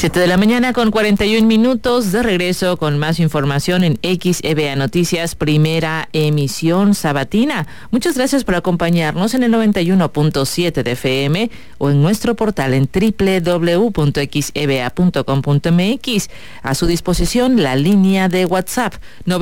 7:41 con 41 minutos, de regreso con más información en XEBA Noticias, primera emisión sabatina. Muchas gracias por acompañarnos en el 91.7 de FM o en nuestro portal en www.xeba.com.mx. A su disposición la línea de WhatsApp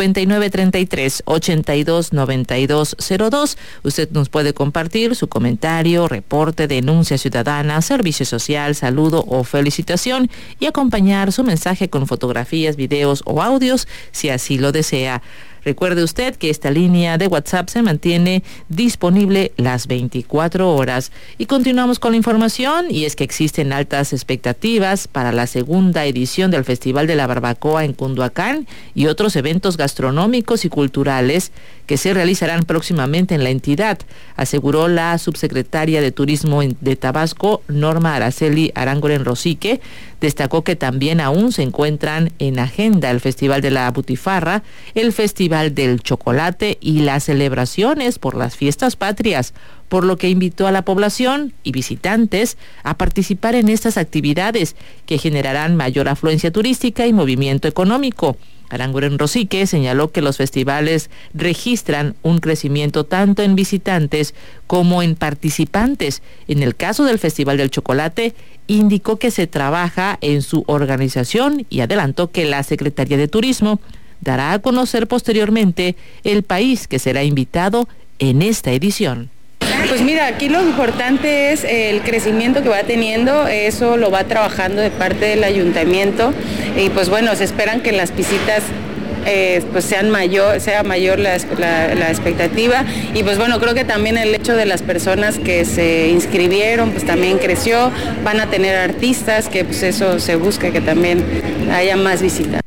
9933-829202. Usted nos puede compartir su comentario, reporte, denuncia ciudadana, servicio social, saludo o felicitación, y acompañar su mensaje con fotografías, videos o audios si así lo desea. Recuerde usted que esta línea de WhatsApp se mantiene disponible las 24 horas. Y continuamos con la información, y es que existen altas expectativas para la segunda edición del Festival de la Barbacoa en Cunduacán y otros eventos gastronómicos y culturales que se realizarán próximamente en la entidad, aseguró la subsecretaria de Turismo de Tabasco, Norma Araceli Arangoren Rosique. Destacó que también aún se encuentran en agenda el Festival de la Butifarra, el Festival del Chocolate y las celebraciones por las fiestas patrias, por lo que invitó a la población y visitantes a participar en estas actividades que generarán mayor afluencia turística y movimiento económico. Arangoren Rosique señaló que los festivales registran un crecimiento tanto en visitantes como en participantes. En el caso del Festival del Chocolate, indicó que se trabaja en su organización y adelantó que la Secretaría de Turismo dará a conocer posteriormente el país que será invitado en esta edición. Pues mira, aquí lo importante es el crecimiento que va teniendo, eso lo va trabajando de parte del ayuntamiento, y pues bueno, se esperan que las visitas pues sea mayor la expectativa, y pues bueno, creo que también el hecho de las personas que se inscribieron pues también creció, van a tener artistas, que pues eso se busca, que también haya más visitas.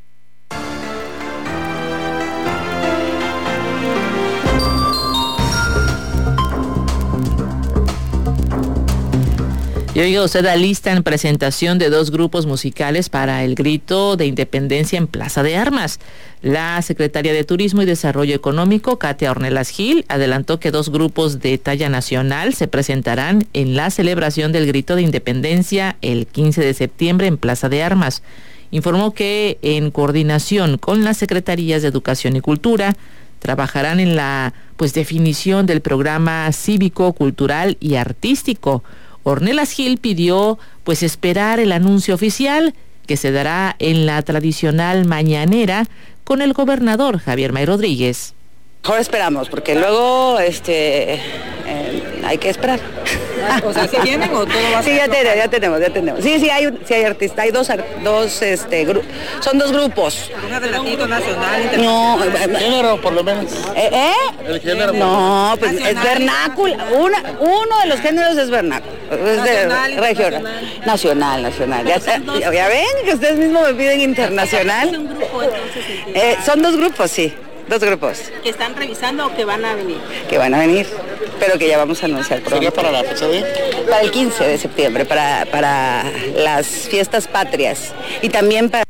Y oiga, usted alista en presentación de 2 grupos musicales para el grito de independencia en Plaza de Armas. La secretaria de Turismo y Desarrollo Económico, Katia Ornelas Gil, adelantó que 2 grupos de talla nacional se presentarán en la celebración del grito de independencia el 15 de septiembre en Plaza de Armas. Informó que en coordinación con las Secretarías de Educación y Cultura, trabajarán en la definición del programa cívico, cultural y artístico. Ornelas Gil pidió esperar el anuncio oficial que se dará en la tradicional mañanera con el gobernador Javier May Rodríguez. Mejor esperamos, porque luego hay que esperar. O sea, ¿sí vienen o todo va a ser? Sí, ya tenemos. Sí, hay artistas, hay dos grupos, son 2 grupos. ¿Un adelantito nacional, internacional? No, el género, por lo menos. El género. No, pues nacional, es vernáculo. Uno de los géneros es vernáculo. Es de regional. Nacional. Ya ven que ustedes mismos me piden internacional. ¿Es un grupo entonces? Son 2 grupos, sí. 2 grupos. ¿Que están revisando o que van a venir? Que van a venir, pero que ya vamos a anunciar pronto. ¿Sería para la fecha de? Para el 15 de septiembre, para las fiestas patrias. Y también para...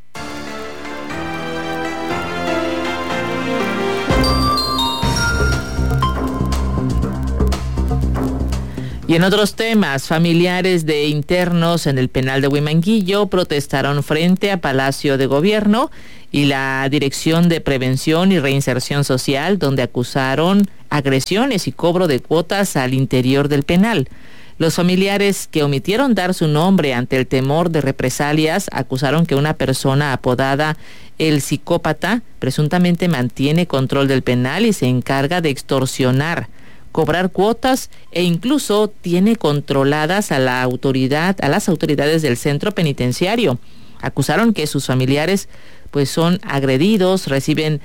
Y en otros temas, familiares de internos en el penal de Huimanguillo protestaron frente a Palacio de Gobierno y la Dirección de Prevención y Reinserción Social, donde acusaron agresiones y cobro de cuotas al interior del penal. Los familiares, que omitieron dar su nombre ante el temor de represalias, acusaron que una persona apodada El Psicópata presuntamente mantiene control del penal y se encarga de extorsionar, cobrar cuotas e incluso tiene controladas a las autoridades del centro penitenciario. Acusaron que sus familiares son agredidos, reciben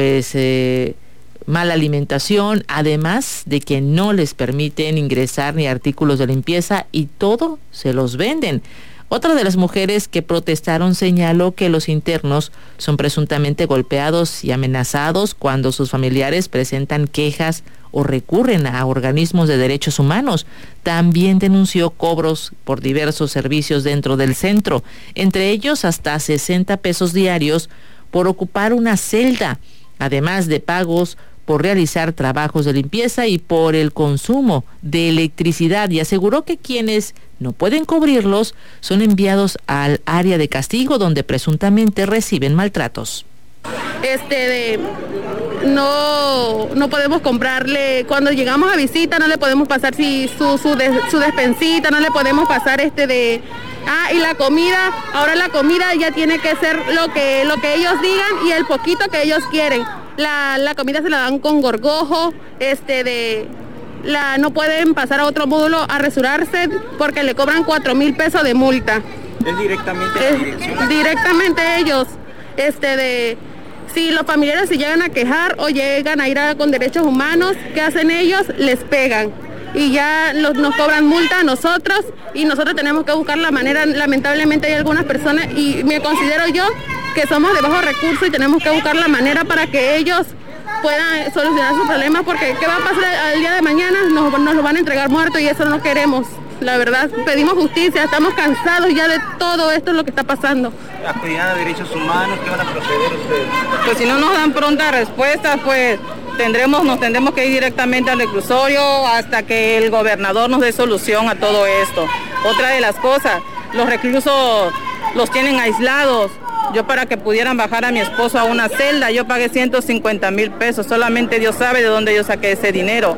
mala alimentación, además de que no les permiten ingresar ni artículos de limpieza y todo se los venden. Otra de las mujeres que protestaron señaló que los internos son presuntamente golpeados y amenazados cuando sus familiares presentan quejas o recurren a organismos de derechos humanos. También denunció cobros por diversos servicios dentro del centro, entre ellos hasta 60 pesos diarios por ocupar una celda, además de pagos por realizar trabajos de limpieza y por el consumo de electricidad, y aseguró que quienes no pueden cubrirlos, son enviados al área de castigo donde presuntamente reciben maltratos. No podemos comprarle, cuando llegamos a visita no le podemos pasar su despensita, no le podemos pasar y la comida, ahora la comida ya tiene que ser lo que ellos digan y el poquito que ellos quieren. La comida se la dan con gorgojo, no pueden pasar a otro módulo a rasurarse porque le cobran 4,000 pesos de multa. ¿Es directamente la dirección? Directamente ellos, si los familiares se llegan a quejar o llegan a ir con derechos humanos, ¿qué hacen ellos? Les pegan y ya nos cobran multa a nosotros y nosotros tenemos que buscar la manera. Lamentablemente hay algunas personas, y me considero yo, que somos de bajos recursos y tenemos que buscar la manera para que ellos puedan solucionar sus problemas, porque ¿qué va a pasar al día de mañana? Nos lo van a entregar muerto y eso no queremos. La verdad, pedimos justicia, estamos cansados ya de todo esto, lo que está pasando. Acudían a derechos humanos, ¿qué van a proceder ustedes? Pues si no nos dan pronta respuesta, pues nos tendremos que ir directamente al reclusorio hasta que el gobernador nos dé solución a todo esto. Otra de las cosas, los reclusos los tienen aislados. Yo, para que pudieran bajar a mi esposo a una celda, yo pagué 150,000 pesos. Solamente Dios sabe de dónde yo saqué ese dinero.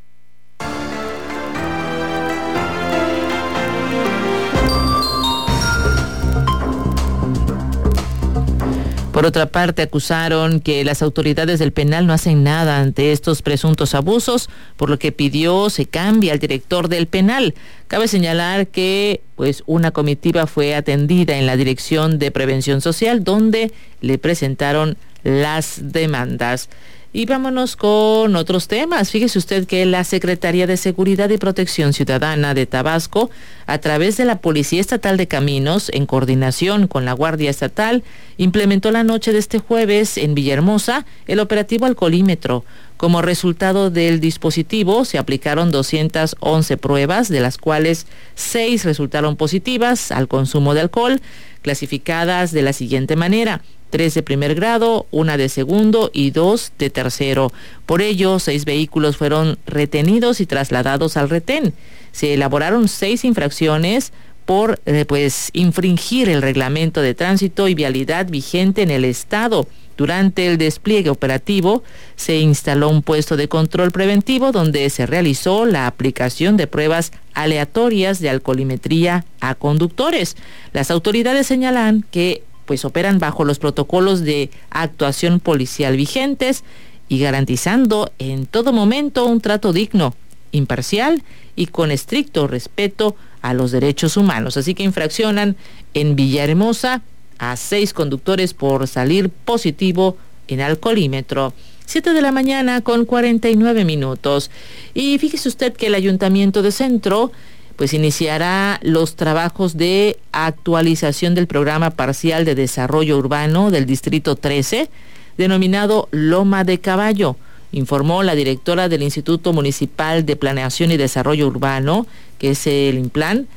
Por otra parte, acusaron que las autoridades del penal no hacen nada ante estos presuntos abusos, por lo que pidió se cambie al director del penal. Cabe señalar que una comitiva fue atendida en la Dirección de Prevención Social, donde le presentaron las demandas. Y vámonos con otros temas. Fíjese usted que la Secretaría de Seguridad y Protección Ciudadana de Tabasco, a través de la Policía Estatal de Caminos, en coordinación con la Guardia Estatal, implementó la noche de este jueves en Villahermosa el operativo Alcoholímetro. Como resultado del dispositivo, se aplicaron 211 pruebas, de las cuales 6 resultaron positivas al consumo de alcohol, clasificadas de la siguiente manera: 3 de primer grado, 1 de segundo y 2 de tercero. Por ello, 6 vehículos fueron retenidos y trasladados al retén. Se elaboraron 6 infracciones por infringir el reglamento de tránsito y vialidad vigente en el estado. Durante el despliegue operativo, se instaló un puesto de control preventivo donde se realizó la aplicación de pruebas aleatorias de alcoholimetría a conductores. Las autoridades señalan que operan bajo los protocolos de actuación policial vigentes y garantizando en todo momento un trato digno, imparcial y con estricto respeto a los derechos humanos. Así que infraccionan en Villahermosa a 6 conductores por salir positivo en alcoholímetro. 7:49 a.m. Y fíjese usted que el Ayuntamiento de Centro iniciará los trabajos de actualización del programa parcial de desarrollo urbano del Distrito 13, denominado Loma de Caballo, informó la directora del Instituto Municipal de Planeación y Desarrollo Urbano, que es el INPLAN,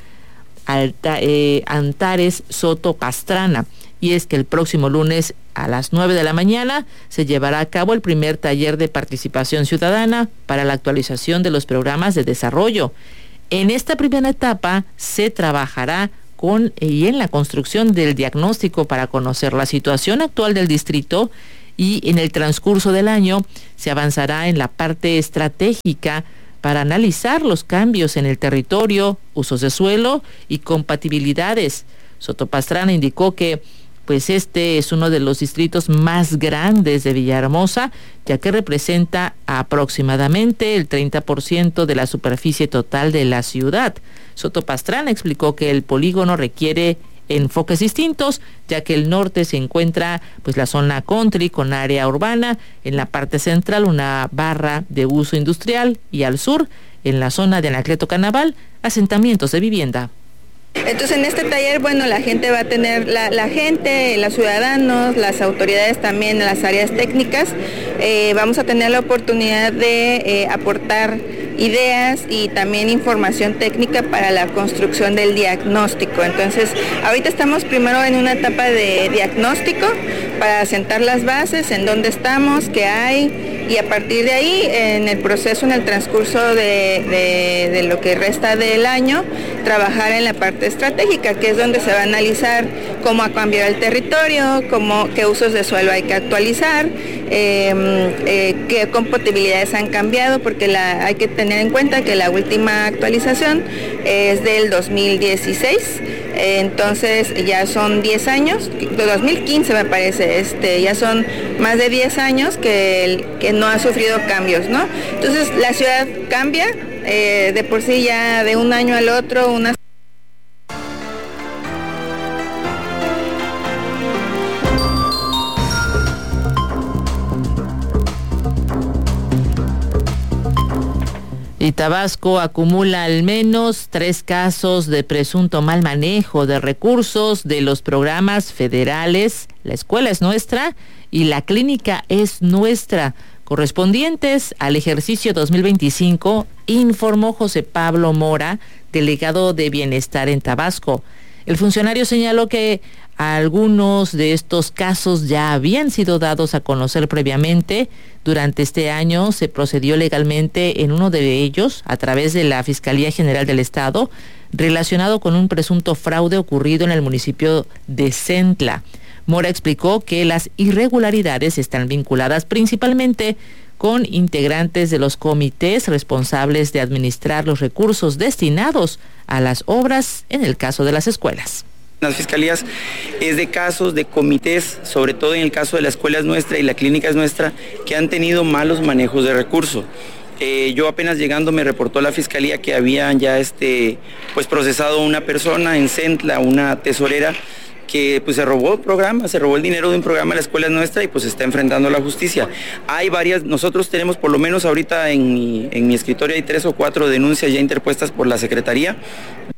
Antares Soto Pastrana. Y es que el próximo lunes a las 9 de la mañana se llevará a cabo el primer taller de participación ciudadana para la actualización de los programas de desarrollo. En esta primera etapa se trabajará en la construcción del diagnóstico para conocer la situación actual del distrito, y en el transcurso del año se avanzará en la parte estratégica para analizar los cambios en el territorio, usos de suelo y compatibilidades. Soto Pastrana indicó que este es uno de los distritos más grandes de Villahermosa, ya que representa aproximadamente el 30% de la superficie total de la ciudad. Soto Pastrana explicó que el polígono requiere enfoques distintos, ya que el norte se encuentra la zona country con área urbana, en la parte central una barra de uso industrial y al sur, en la zona de Anacleto Canaval, asentamientos de vivienda. Entonces en este taller, la gente va a tener, la gente, los ciudadanos, las autoridades también en las áreas técnicas, vamos a tener la oportunidad de aportar ideas y también información técnica para la construcción del diagnóstico. Entonces, ahorita estamos primero en una etapa de diagnóstico para sentar las bases, en dónde estamos, qué hay y a partir de ahí, en el proceso, en el transcurso de lo que resta del año, trabajar en la parte estratégica, que es donde se va a analizar cómo ha cambiado el territorio, qué usos de suelo hay que actualizar, qué compatibilidades han cambiado, porque hay que tener en cuenta que la última actualización es del 2016, entonces ya son 10 años, de 2015 me parece, ya son más de 10 años que no ha sufrido cambios, ¿no? Entonces la ciudad cambia, de por sí ya de un año al otro, Y Tabasco acumula al menos 3 casos de presunto mal manejo de recursos de los programas federales La Escuela es Nuestra y La Clínica es Nuestra, correspondientes al ejercicio 2025, informó José Pablo Mora, delegado de Bienestar en Tabasco. El funcionario señaló que algunos de estos casos ya habían sido dados a conocer previamente. Durante este año se procedió legalmente en uno de ellos a través de la Fiscalía General del Estado, relacionado con un presunto fraude ocurrido en el municipio de Centla. Mora explicó que las irregularidades están vinculadas principalmente con integrantes de los comités responsables de administrar los recursos destinados a las obras en el caso de las escuelas. Las fiscalías es de casos de comités, sobre todo en el caso de La Escuela es Nuestra y La Clínica es Nuestra, que han tenido malos manejos de recursos. Yo apenas llegando me reportó la fiscalía que habían ya procesado una persona en Centla, una tesorera, que pues se robó el dinero de un programa de La Escuela es Nuestra y pues está enfrentando a la justicia. Hay varias, nosotros tenemos por lo menos ahorita en mi escritorio hay 3 o 4 denuncias ya interpuestas por la Secretaría